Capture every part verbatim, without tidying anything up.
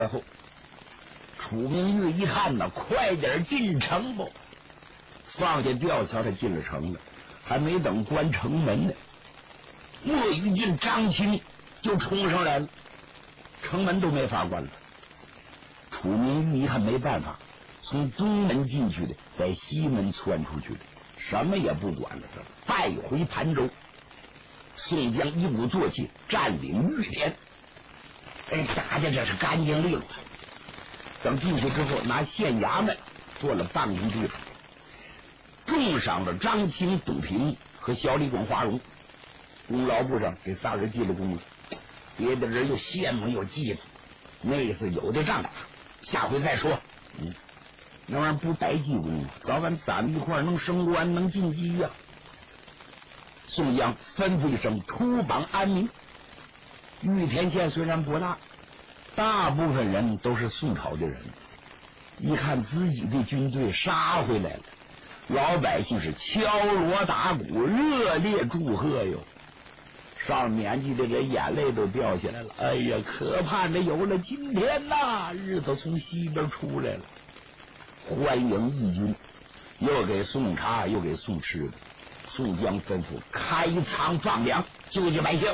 然后楚明玉一看呢，快点进城吧！放下吊桥，他进了城了，还没等关城门呢，莫雨进、张青就冲上来了，城门都没法关了。楚明玉一看没办法，从东门进去的，在西门窜出去的，什么也不管了，这败回潭州。宋江一鼓作气占领玉田，哎，打的这是干净利落。等进去之后，拿县衙门做了办公地方，重赏了张青、董平和小李广、花荣，功劳簿上给仨人记了功了。别的人又羡慕又嫉妒，那次有的仗打，下回再说。嗯，那玩意儿不白记功，早晚攒一块能升官，能晋级呀、啊。宋江吩咐一声，出榜安民。玉田县虽然不大，大部分人都是宋朝的人，一看自己的军队杀回来了，老百姓是敲锣打鼓，热烈祝贺哟。上年纪的人眼泪都掉下来了，哎呀，可盼着有了今天呐，日子从西边出来了，欢迎义军，又给送茶，又给送吃的。宋江吩咐开仓放粮，救济百姓。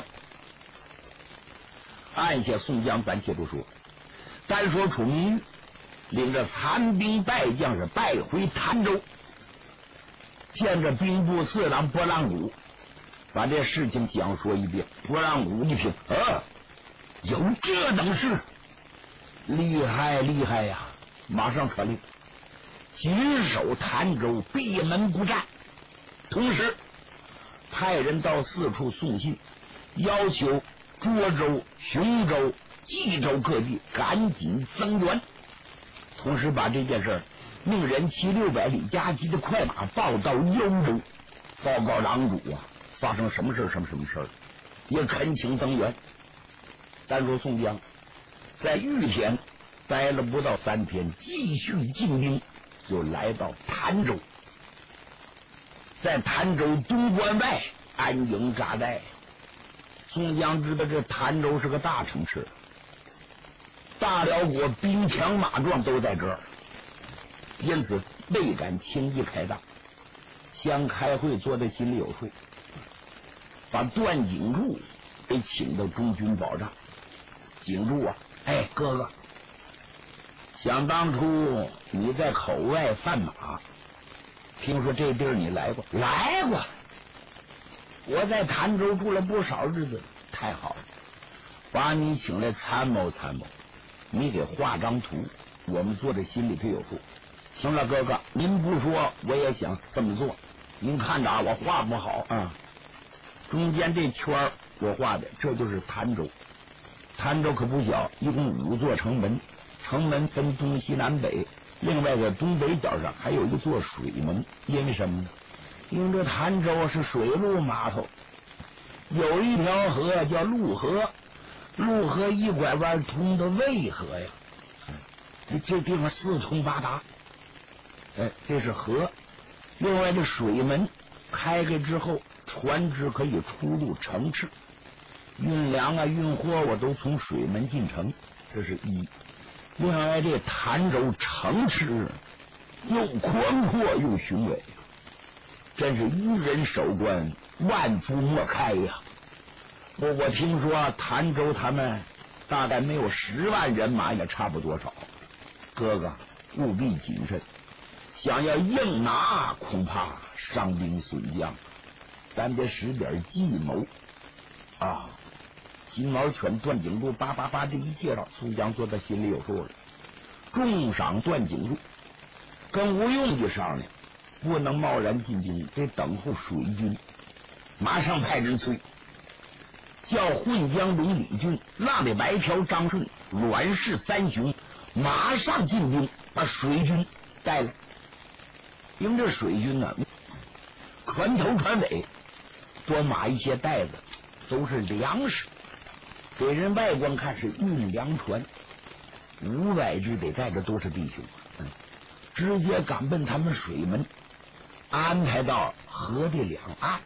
按下宋江咱且不说，单说楚明玉领着残兵败将是败回潭州，见着兵部侍郎拨浪鼓，把这事情讲说一遍。拨浪鼓一听，啊，有这等事，厉害厉害呀！马上传令，紧守潭州，闭门不战。同时派人到四处送信，要求涿州、雄州、冀州各地赶紧增援。同时把这件事命人骑六百里加急的快马报到幽州，报告郎主啊，发生什么事什么什么事也恳请增援。单说宋江在玉田待了不到三天，继续进兵，就来到潭州。在潭州东关外安营扎寨。宋江知道这潭州是个大城市，大辽国兵强马壮都在这儿，因此未敢轻易开大。先开会做的心里有数，把段景柱给请到中军保障。景柱啊，哎，哥哥，想当初你在口外贩马，听说这地儿你来过？来过，我在潭州住了不少日子，太好了，把你请来参谋参谋，你给画张图，我们做的心里头有数。行了，哥哥，您不说我也想这么做。您看着啊，我画不好啊，中间这圈我画的，这就是潭州。潭州可不小，一共五座城门，城门分东西南北。另外在东北角上还有一座水门，因为什么呢？因为这潭州是水陆码头，有一条河叫陆河，陆河一拐弯通的渭河呀，这地方四通八达，哎，这是河。另外这水门开开之后，船只可以出入城市，运粮啊运货我都从水门进城，这是一。另外这潭州城池又宽阔又雄伟，真是一人守关，万夫莫开呀。我我听说潭州他们大概没有十万人马，也差不多少。哥哥务必谨慎，想要硬拿恐怕伤兵损将，咱得使点计谋啊。金毛犬段景柱叭叭叭这一介绍，宋江做到心里有数了，重赏段景柱，跟吴用就商量，不能贸然进兵，得等候水军。马上派人催，叫混江龙李俊、浪里白条张顺、阮氏三雄马上进兵，把水军带来。因为这水军呢、啊，船头船尾多码一些袋子，都是粮食，给人外观看是运粮船，五百只得带着都是弟兄，嗯，直接赶奔他们水门，安排到河的两岸。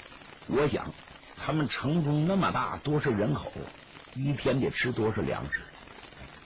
我想他们城中那么大，多少人口，一天得吃多少粮食？